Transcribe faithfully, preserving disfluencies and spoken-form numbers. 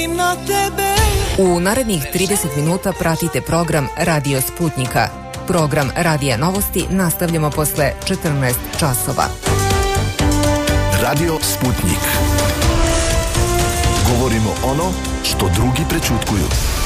mislim na tebe. U narednih trideset minuta pratite program Radio Sputnika. Program Radija Novosti nastavljamo posle četrnaest časova. Radio Sputnik. Govorimo ono što drugi prećutkuju.